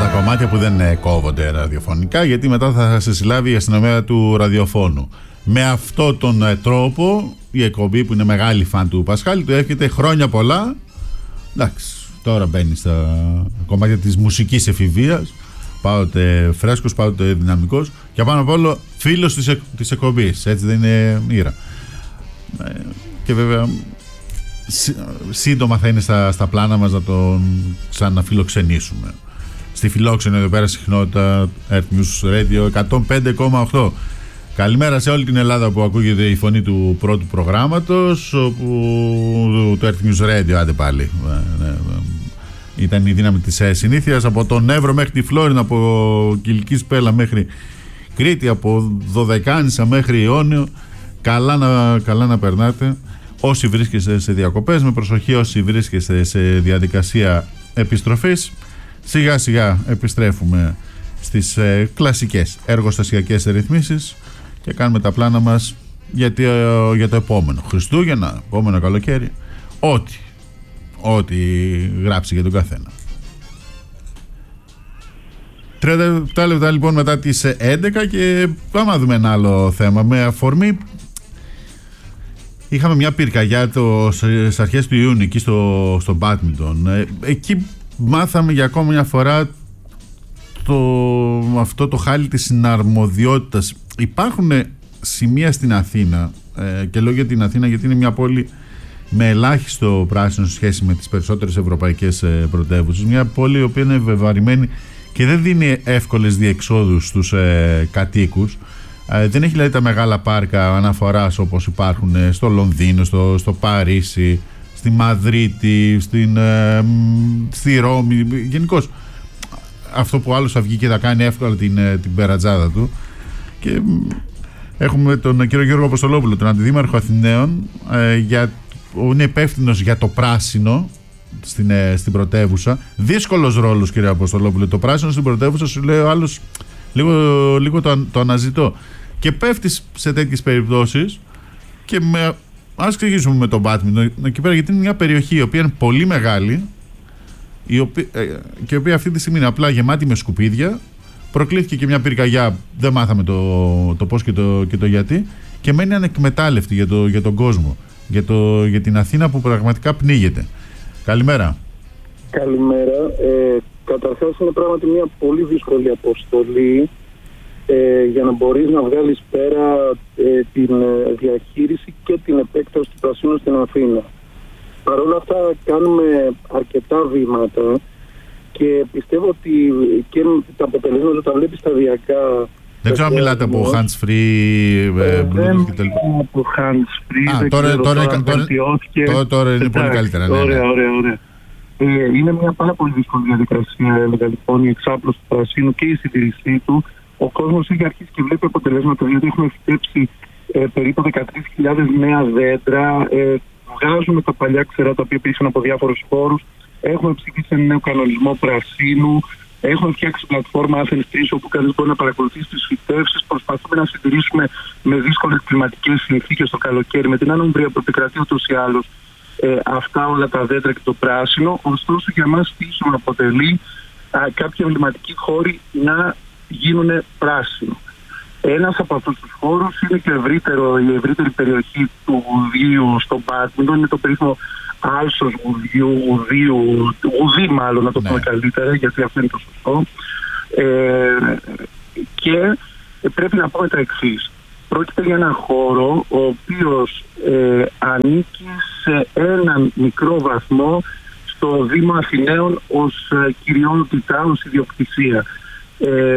κομμάτια που δεν κόβονται ραδιοφωνικά, γιατί μετά θα σε συλλάβει η αστυνομία του ραδιοφώνου. Με αυτόν τον τρόπο η εκπομπή, που είναι μεγάλη φαν του Πασχάλη, του εύχεται χρόνια πολλά. Εντάξει, τώρα μπαίνει στα κομμάτια της μουσικής εφηβείας, πάντοτε φρέσκος, πάντοτε δυναμικός και πάνω απ' όλο φίλος της εκπομπής, έτσι δεν είναι, Ήρα? Και βέβαια σύντομα θα είναι στα πλάνα μας να τον ξαναφιλοξενήσουμε στη φιλόξενη εδώ πέρα συχνότητα Earth News Radio 105,8. Καλημέρα σε όλη την Ελλάδα που ακούγεται η φωνή του πρώτου προγράμματος, του Earth News Radio. Άντε πάλι, ήταν η δύναμη της συνήθειας, από τον Εύρο μέχρι τη Φλόρινα, από Κιλικής Πέλα μέχρι Κρήτη, από Δωδεκάνησα μέχρι Ιόνιο. Καλά να περνάτε όσοι βρίσκεστε σε διακοπές, με προσοχή όσοι βρίσκεστε σε διαδικασία επιστροφής. Σιγά σιγά επιστρέφουμε στις κλασικές εργοστασιακές ρυθμίσεις και κάνουμε τα πλάνα μας για το επόμενο Χριστούγεννα, επόμενο καλοκαίρι, ό,τι γράψει για τον καθένα. 37 λεπτά λοιπόν μετά τις 11 και πάμε να δούμε ένα άλλο θέμα. Με αφορμή, είχαμε μια πυρκαγιά στις αρχές του Ιούνιου εκεί στο μπάντμιντον. Εκεί μάθαμε για ακόμα μια φορά αυτό το χάλι της συναρμοδιότητας. Υπάρχουν σημεία στην Αθήνα, και λέω για την Αθήνα γιατί είναι μια πόλη με ελάχιστο πράσινο σε σχέση με τις περισσότερες ευρωπαϊκές πρωτεύουσες, μια πόλη η οποία είναι βεβαρημένη και δεν δίνει εύκολες διεξόδους στους κατοίκους. Δεν έχει δηλαδή τα μεγάλα πάρκα αναφοράς όπως υπάρχουν στο Λονδίνο, στο Παρίσι, στη Μαδρίτη, στη Ρώμη. Γενικώς αυτό που άλλος θα βγει και θα κάνει εύκολα την περατζάδα του. Και έχουμε τον κύριο Γιώργο Αποστολόπουλο, τον αντιδήμαρχο Αθηναίων, είναι υπεύθυνος για το πράσινο στην πρωτεύουσα. Δύσκολος ρόλος, κύριε Αποστολόπουλο. Το πράσινο στην πρωτεύουσα, σου λέει ο άλλος, λίγο το αναζητώ. Και πέφτεις σε τέτοιες περιπτώσεις. Και ας ξεκινήσουμε με τον μπάντμιντον εκεί πέρα, γιατί είναι μια περιοχή η οποία είναι πολύ μεγάλη και η οποία αυτή τη στιγμή είναι απλά γεμάτη με σκουπίδια. Προκλήθηκε και μια πυρκαγιά, δεν μάθαμε το πώς και το γιατί, και μένει ανεκμετάλλευτη για τον κόσμο, για την Αθήνα που πραγματικά πνίγεται. Καλημέρα. Καλημέρα. Καταρχάς είναι πράγματι μια πολύ δύσκολη αποστολή για να μπορείς να βγάλεις πέρα την διαχείριση και την επέκταση του πρασίνου στην Αθήνα. Παρ' όλα αυτά κάνουμε αρκετά βήματα και πιστεύω ότι και τα αποτελέσματα τα βλέπεις σταδιακά. Δεν ξέρω αν μιλάτε από hands-free, Bluetooth και τελικά. Από hands-free, τώρα είναι πολύ καλύτερα. Ωραία. Είναι μια πάρα πολύ δύσκολη διαδικασία, έλεγα λοιπόν, η εξάπλωση του πρασίνου και η συντηρησή του. Ο κόσμος έχει αρχίσει και βλέπει αποτελέσματα, διότι έχουμε φυτέψει περίπου 13.000 νέα δέντρα. Βγάζουμε τα παλιά ξερά τα οποία πήγαν από διάφορους χώρους. Έχουμε ψηφίσει ένα νέο κανονισμό πρασίνου. Έχουμε φτιάξει πλατφόρμα Athens 3 όπου κανείς μπορεί να παρακολουθήσει τις φυτεύσεις. Προσπαθούμε να συντηρήσουμε με δύσκολες κλιματικές συνθήκες το καλοκαίρι, με την άνομβρια που επικρατεί ούτως ή άλλως αυτά όλα τα δέντρα και το πράσινο. Ωστόσο, για μας στοίχημα αποτελεί κάποιοι εμβληματικοί χώροι να γίνουν πράσινο. Ένας από αυτούς τους χώρους είναι και η ευρύτερη περιοχή του Γουδίου στο μπάντμιντον, είναι το περίφημο άλσος Γουδί μάλλον να το πούμε καλύτερα, γιατί αυτό είναι το σωστό. Και πρέπει να πούμε τα εξής. Πρόκειται για έναν χώρο ο οποίος ανήκει σε έναν μικρό βαθμό στο Δήμο Αθηναίων ως κυριότητα, ως ιδιοκτησία.